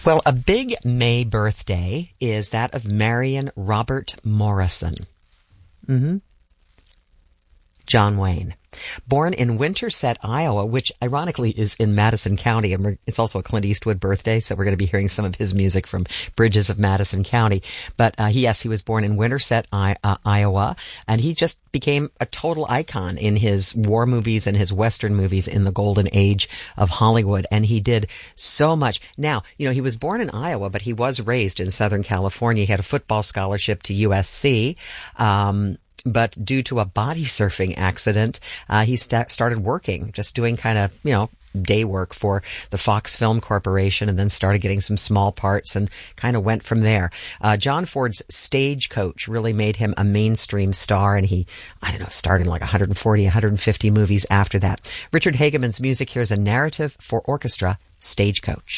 Well, a big May birthday is that of Marion Robert Morrison. John Wayne. Born in Winterset, Iowa, which ironically is in Madison County, and it's also a Clint Eastwood birthday, so we're going to be hearing some of his music from Bridges of Madison County. But he was born in Winterset, Iowa, and he just became a total icon in his war movies and his Western movies in the golden age of Hollywood, and he did so much. Now, he was born in Iowa, but he was raised in Southern California. He had a football scholarship to USC. But due to a body surfing accident, he started working, just doing kind of, day work for the Fox Film Corporation, and then started getting some small parts and kind of went from there. John Ford's Stagecoach really made him a mainstream star, and he, starred in like 140, 150 movies after that. Richard Hageman's music, here's a narrative for orchestra, Stagecoach.